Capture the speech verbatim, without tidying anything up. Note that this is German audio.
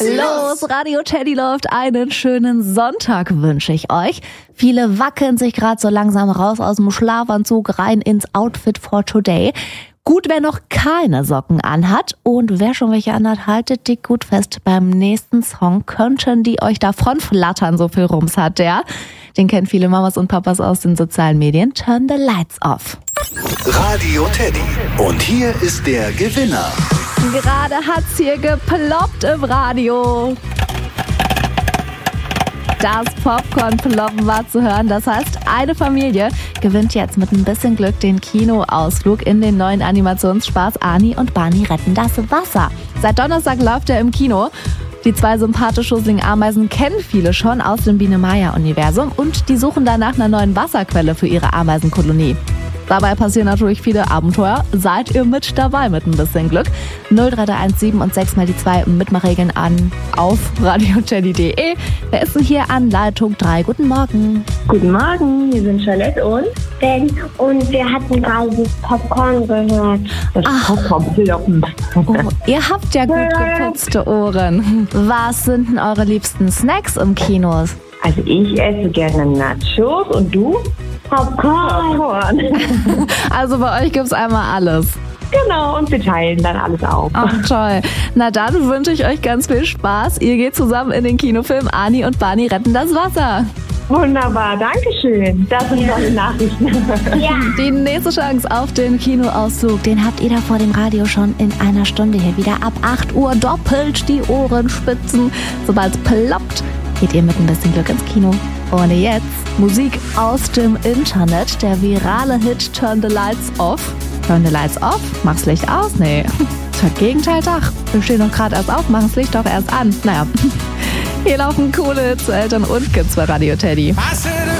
Los, Radio Teddy läuft. Einen schönen Sonntag wünsche ich euch. Viele wackeln sich gerade so langsam raus aus dem Schlafanzug rein ins Outfit for Today. Gut, wer noch keine Socken anhat und wer schon welche anhat, haltet die gut fest. Beim nächsten Song könnten die euch davon flattern, so viel Rums hat der. Den kennen viele Mamas und Papas aus den sozialen Medien. Turn the lights off. Radio Teddy. Und hier ist der Gewinner. Gerade hat's hier geploppt im Radio. Das Popcorn-Ploppen war zu hören. Das heißt, eine Familie gewinnt jetzt mit ein bisschen Glück den Kinoausflug in den neuen Animationsspaß Ani und Barney retten das Wasser. Seit Donnerstag läuft er im Kino. Die zwei sympathisch schusseligen Ameisen kennen viele schon aus dem Biene-Maya-Universum und die suchen danach einer neuen Wasserquelle für ihre Ameisenkolonie. Dabei passieren natürlich viele Abenteuer. Seid ihr mit dabei mit ein bisschen Glück? null drei drei eins sieben und sechs mal die zwei Mitmachregeln an auf radio teddy punkt de. Wer ist denn hier an Leitung drei? Guten Morgen. Guten Morgen, hier sind Charlotte und Ben und wir hatten gerade das Popcorn gehört. das Popcorn-Ploppen. Oh, ihr habt ja gut geputzte Ohren. Was sind denn eure liebsten Snacks im Kino? Also ich esse gerne Nachos und du? Popcorn. Popcorn. Also bei euch gibt's einmal alles. Genau, und wir teilen dann alles auf. Ach toll. Na dann wünsche ich euch ganz viel Spaß. Ihr geht zusammen in den Kinofilm Ani und Barney retten das Wasser. Wunderbar, danke schön. Das sind tolle Nachrichten. Ja. Die nächste Chance auf den Kinoauszug, den habt ihr da vor dem Radio schon in einer Stunde hier wieder ab acht Uhr. Doppelt die Ohren spitzen. Sobald es ploppt, geht ihr mit ein bisschen Glück ins Kino. Und jetzt Musik aus dem Internet. Der virale Hit Turn the Lights Off. Turn the Lights Off? Mach's Licht aus? Nee. Das Gegenteil Dach. Wir stehen doch gerade erst auf, machen's Licht doch erst an. Naja. Hier laufen coole Hits zu Eltern und Kids bei Radio Teddy.